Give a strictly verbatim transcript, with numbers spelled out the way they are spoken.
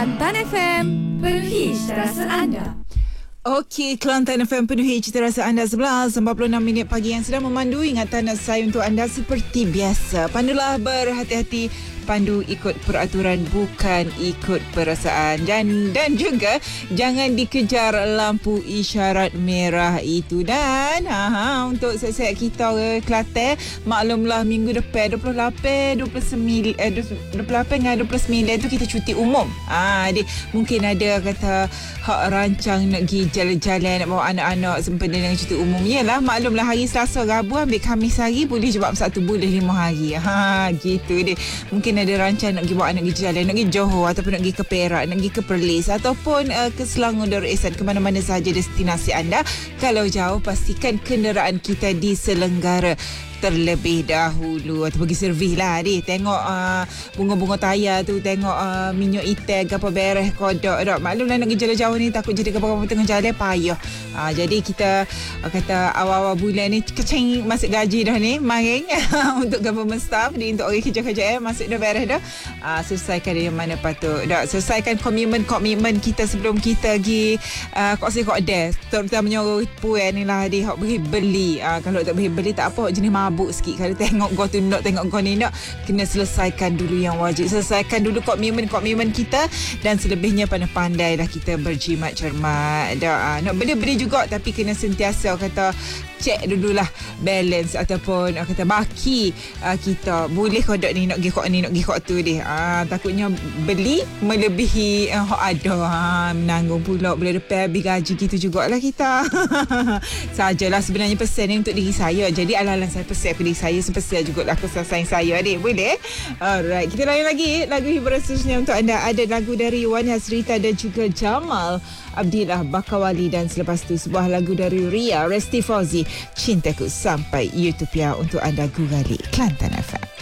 Kelantan F M, penuhi rasa anda. Okey, Kelantan F M penuhi cita rasa anda. Sebelas empat puluh enam minit pagi yang sedang memandu ingatan saya untuk anda seperti biasa. Pandulah berhati-hati, pandu ikut peraturan, bukan ikut perasaan. Dan dan juga jangan dikejar lampu isyarat merah itu. Dan ha, ha, untuk set-set kita ke Kelantan, maklumlah minggu depan dua puluh lapan, dua puluh sembilan eh, dua puluh lapan dengan dua puluh sembilan tu kita cuti umum. Ah, ha, mungkin ada kata hak rancang nak pergi jalan-jalan, nak bawa anak-anak sempena dengan cuti umum. Yalah, maklumlah hari Selasa, Rabu, ambil Khamis hari, boleh je buat satu, boleh lima hari. Ha, gitu deh. Mungkin ada rancang nak pergi bawa anak pergi jalan, nak pergi Johor ataupun nak pergi ke Perak, nak pergi ke Perlis ataupun uh, ke Selangor Darul Ihsan, ke mana-mana sahaja destinasi anda. Kalau jauh, pastikan kenderaan kita diselenggara terlebih dahulu atau pergi servis lah deh. Tengok uh, bunga-bunga tayar tu, tengok uh, minyak itek apa beres kodok dok. Maklumlah nak pergi jauh-jauh ni takut jadi kapal-kapal tengah jalan payah. Uh, jadi kita uh, kata awal-awal bulan ni kecing masuk gaji dah ni maring untuk government staff ni, untuk orang kerja-kerja eh masuk dah beres dah. Uh, selesaikan yang mana patut. Dak selesaikan komitmen-komitmen kita sebelum kita pergi uh, kok si kok des. Terutamanya orang puan ni lah dia hok pergi beli. Uh, kalau tak pergi beli tak apa, jenis mabuk sikit. Kalau tengok kau tu nak, tengok kau ni nak, kena selesaikan dulu yang wajib. Selesaikan dulu komitmen-komitmen kita, dan selebihnya pandai-pandailah kita berjimat cermat. Dah, nak beli-beli juga, tapi kena sentiasa kata cek dululah balance ataupun uh, kata baki uh, kita. Boleh kodok ni nak pergi kok ni, nak pergi kok tu deh. Uh, takutnya beli melebihi uh, hak ada. Uh, menanggung pula bulan depan habis gaji gitu jugalah kita. Sajalah sebenarnya pesan ni untuk diri saya. Jadi ala-ala saya pesan ke diri saya, sepesan jugalah kesan sayang saya adik. Boleh? Alright, kita lain lagi lagu hiburan seterusnya untuk anda. Ada lagu dari Wan Hasrita dan juga Jamal Abdillah Bakawali, dan selepas tu sebuah lagu dari Ria Resti Fauzi, Cintaku Sampai Utopia, untuk anda gugali Kelantan F M.